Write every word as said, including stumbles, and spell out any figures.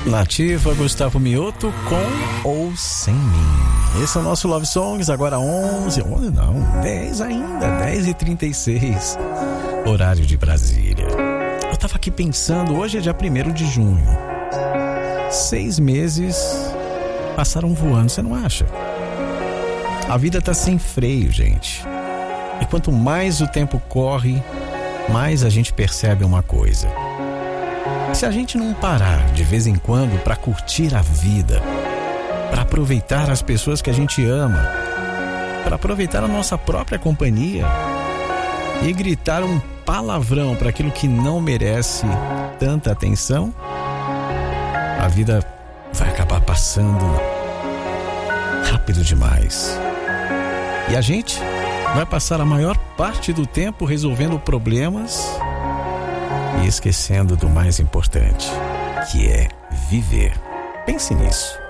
Nativa, Gustavo Mioto com Ou Sem Mim. Esse é o nosso Love Songs, agora onze, onze não, dez ainda, dez e trinta e seis, horário de Brasília. Eu tava aqui pensando, hoje é dia primeiro de junho. Seis meses passaram voando, você não acha? A vida tá sem freio, gente. E quanto mais o tempo corre, mais a gente percebe uma coisa. Se a gente não parar de vez em quando para curtir a vida, para aproveitar as pessoas que a gente ama, para aproveitar a nossa própria companhia e gritar um palavrão para aquilo que não merece tanta atenção, a vida vai acabar passando rápido demais. E a gente vai passar a maior parte do tempo resolvendo problemas e esquecendo do mais importante, que é viver. Pense nisso.